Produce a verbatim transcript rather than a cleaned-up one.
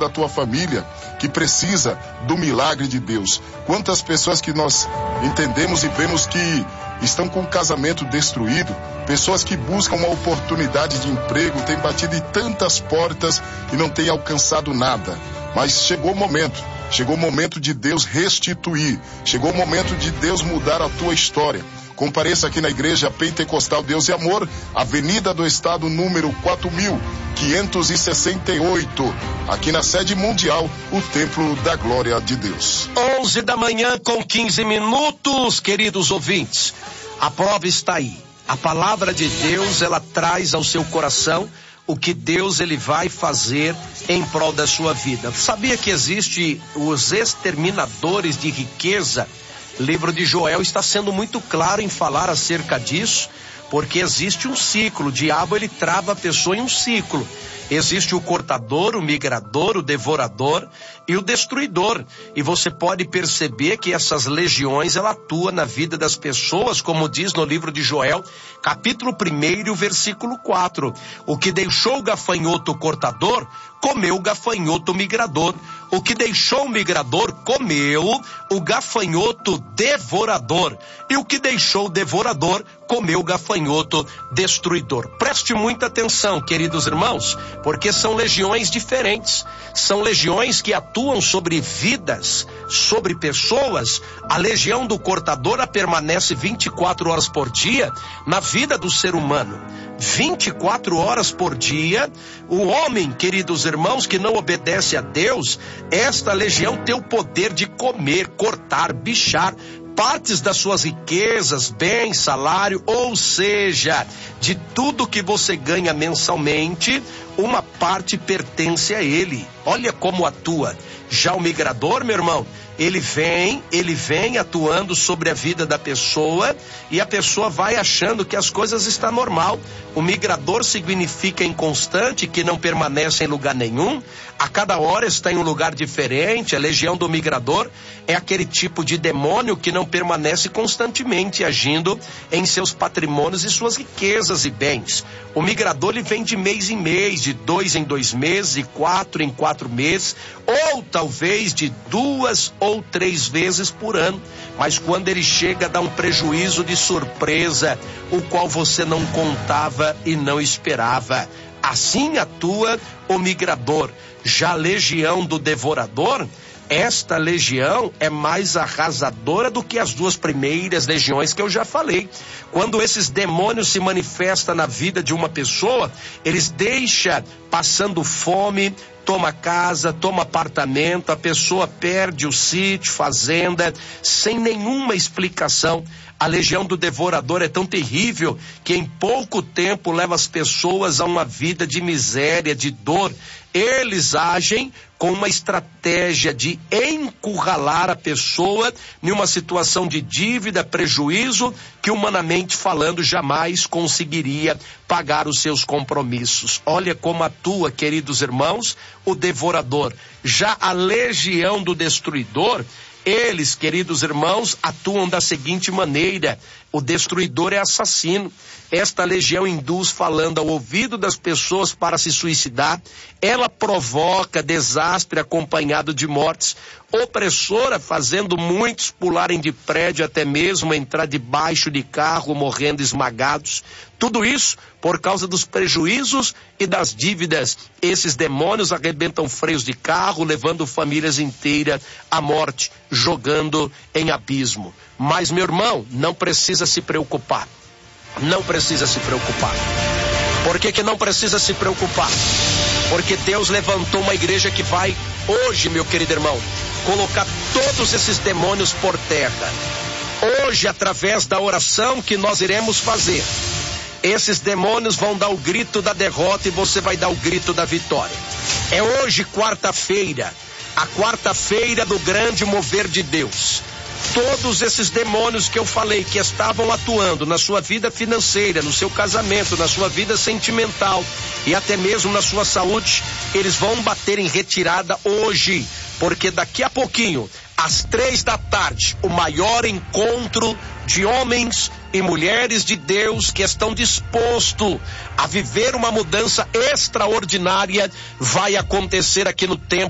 da tua família que precisa do milagre de Deus. Quantas pessoas que nós entendemos e vemos que estão com o casamento destruído, pessoas que buscam uma oportunidade de emprego, têm batido em tantas portas e não têm alcançado nada. Mas chegou o momento, chegou o momento de Deus restituir, chegou o momento de Deus mudar a tua história. Compareça aqui na Igreja Pentecostal Deus e Amor, Avenida do Estado, número quatro mil quinhentos e sessenta e oito, aqui na sede mundial, o Templo da Glória de Deus. onze da manhã com quinze minutos, queridos ouvintes. A prova está aí. A palavra de Deus, ela traz ao seu coração o que Deus ele vai fazer em prol da sua vida. Sabia que existe os exterminadores de riqueza? O livro de Joel está sendo muito claro em falar acerca disso, porque existe um ciclo. O diabo ele trava a pessoa em um ciclo. Existe o cortador, o migrador, o devorador e o destruidor. E você pode perceber que essas legiões, ela atua na vida das pessoas, como diz no livro de Joel, capítulo primeiro, versículo quatro. O que deixou o gafanhoto cortador, comeu o gafanhoto migrador. O que deixou o migrador, comeu o gafanhoto devorador. E o que deixou o devorador, comeu o gafanhoto destruidor. Preste muita atenção, queridos irmãos, porque são legiões diferentes. São legiões que atuam sobre vidas, sobre pessoas. A legião do cortador, ela permanece vinte e quatro horas por dia na vida do ser humano. vinte e quatro horas por dia, o homem, queridos irmãos, que não obedece a Deus, esta legião tem o poder de comer, cortar, bichar partes das suas riquezas, bens, salário, ou seja, de tudo que você ganha mensalmente, uma parte pertence a ele. Olha como atua. Já o migrador, meu irmão, ele vem, ele vem atuando sobre a vida da pessoa e a pessoa vai achando que as coisas estão normal. O migrador significa inconstante, que não permanece em lugar nenhum, a cada hora está em um lugar diferente. A legião do migrador é aquele tipo de demônio que não permanece constantemente agindo em seus patrimônios e suas riquezas e bens. O migrador ele vem de mês em mês, de dois em dois meses, de quatro em quatro meses, ou talvez de duas ou três vezes por ano. Mas quando ele chega, dá um prejuízo de surpresa, o qual você não contava e não esperava. Assim atua o migrador. Já a legião do devorador, esta legião é mais arrasadora do que as duas primeiras legiões que eu já falei. Quando esses demônios se manifestam na vida de uma pessoa, eles deixam passando fome, toma casa, toma apartamento, a pessoa perde o sítio, fazenda, sem nenhuma explicação. A legião do devorador é tão terrível que em pouco tempo leva as pessoas a uma vida de miséria, de dor. Eles agem com uma estratégia de encurralar a pessoa em uma situação de dívida, prejuízo, que humanamente falando jamais conseguiria pagar os seus compromissos. Olha como atua, queridos irmãos, o devorador. Já a legião do destruidor, eles, queridos irmãos, atuam da seguinte maneira: o destruidor é assassino. Esta legião induz falando ao ouvido das pessoas para se suicidar. Ela provoca desastre acompanhado de mortes. Opressora, fazendo muitos pularem de prédio, até mesmo entrar debaixo de carro, morrendo esmagados. Tudo isso por causa dos prejuízos e das dívidas. Esses demônios arrebentam freios de carro, levando famílias inteiras à morte, jogando em abismo. Mas, meu irmão, não precisa se preocupar. Não precisa se preocupar. Por que que não precisa se preocupar? Porque Deus levantou uma igreja que vai, hoje, meu querido irmão, colocar todos esses demônios por terra. Hoje, através da oração que nós iremos fazer, esses demônios vão dar o grito da derrota e você vai dar o grito da vitória. É hoje, quarta-feira, a quarta-feira do grande mover de Deus. Todos esses demônios que eu falei que estavam atuando na sua vida financeira, no seu casamento, na sua vida sentimental e até mesmo na sua saúde, eles vão bater em retirada hoje, porque daqui a pouquinho, às três da tarde, o maior encontro de homens e mulheres de Deus que estão dispostos a viver uma mudança extraordinária vai acontecer aqui no templo